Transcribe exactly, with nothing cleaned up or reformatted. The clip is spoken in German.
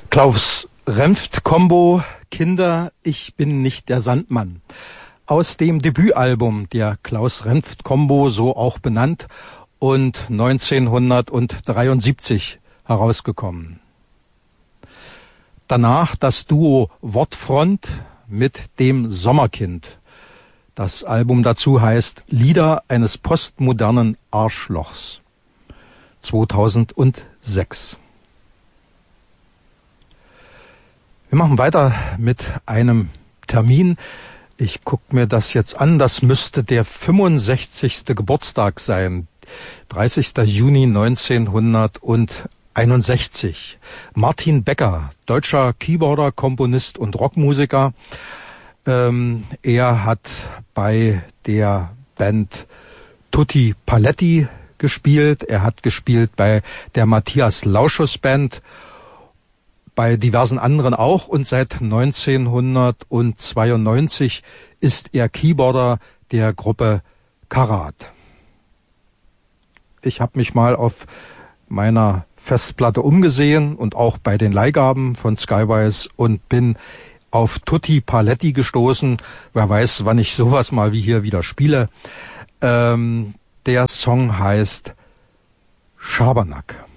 Klaus Renft Combo, Kinder, ich bin nicht der Sandmann. Aus dem Debütalbum der Klaus Renft Combo, so auch benannt, und neunzehnhundertdreiundsiebzig herausgekommen. Danach das Duo Wortfront mit dem Sommerkind. Das Album dazu heißt Lieder eines postmodernen Arschlochs. zweitausendsechs. Wir machen weiter mit einem Termin. Ich gucke mir das jetzt an. Das müsste der fünfundsechzigste Geburtstag sein. dreißigster Juni neunzehnhunderteinundsechzig. Martin Becker, deutscher Keyboarder, Komponist und Rockmusiker. Ähm, er hat bei der Band Tutti Paletti gespielt. Er hat gespielt bei der Matthias Lauschus Band, bei diversen anderen auch, und seit neunzehnhundertzweiundneunzig ist er Keyboarder der Gruppe Karat. Ich habe mich mal auf meiner Festplatte umgesehen und auch bei den Leihgaben von Skywise und bin auf Tutti Paletti gestoßen. Wer weiß, wann ich sowas mal wie hier wieder spiele. Ähm, der Song heißt Schabernack.